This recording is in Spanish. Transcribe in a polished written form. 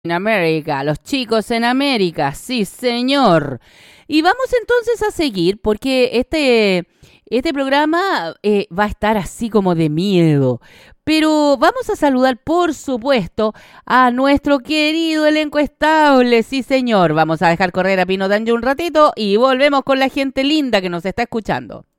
En América, los chicos en América, sí señor. Y vamos entonces a seguir porque este programa va a estar así como de miedo. Pero vamos a saludar, por supuesto, a nuestro querido elenco estable, sí señor. Vamos a dejar correr a Pino Danjo un ratito y volvemos con la gente linda que nos está escuchando.